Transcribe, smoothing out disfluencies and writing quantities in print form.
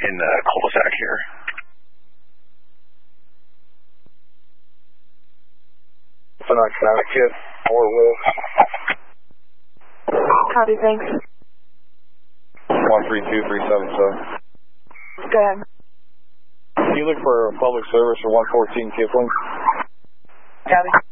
in the cul-de-sac here. Tonight, kid. Or Will. Copy, thanks. 132377. Go ahead. Can you look for public service for 114 Kipling? Copy.